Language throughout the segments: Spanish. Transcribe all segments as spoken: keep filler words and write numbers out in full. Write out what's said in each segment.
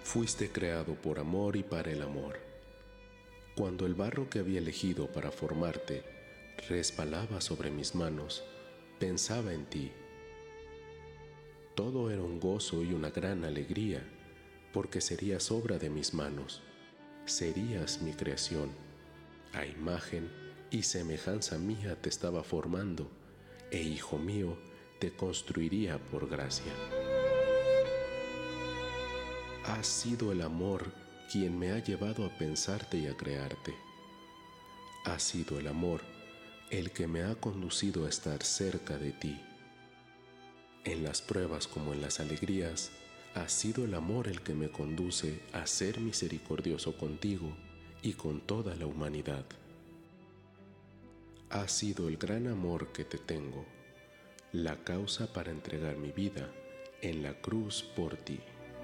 Fuiste creado por amor y para el amor. Cuando el barro que había elegido para formarte resbalaba sobre mis manos, pensaba en ti. Todo era un gozo y una gran alegría, porque serías obra de mis manos, serías mi creación. A imagen y semejanza mía te estaba formando, e hijo mío, te construiría por gracia. Has sido el amor quien me ha llevado a pensarte y a crearte. Ha sido el amor el que me ha conducido a estar cerca de ti. En las pruebas como en las alegrías, ha sido el amor el que me conduce a ser misericordioso contigo y con toda la humanidad. Ha sido el gran amor que te tengo, la causa para entregar mi vida en la cruz por ti.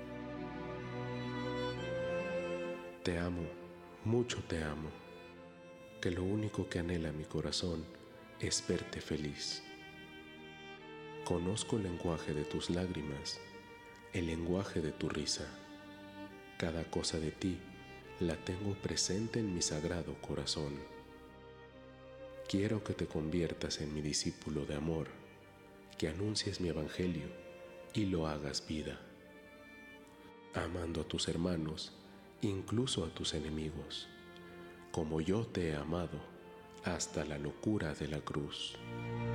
Te amo, mucho te amo, que lo único que anhela mi corazón es verte feliz. Conozco el lenguaje de tus lágrimas, el lenguaje de tu risa. Cada cosa de ti la tengo presente en mi sagrado corazón. Quiero que te conviertas en mi discípulo de amor, que anuncies mi evangelio y lo hagas vida, amando a tus hermanos, incluso a tus enemigos, como yo te he amado hasta la locura de la cruz.